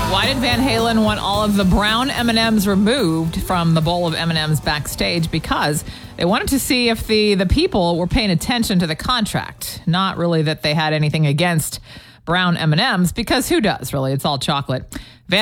Why did Van Halen want all of the brown M&Ms removed from the bowl of M&Ms backstage? Because they wanted to see if the people were paying attention to the contract. Not really that they had anything against brown M&Ms, because who does, really? It's all chocolate.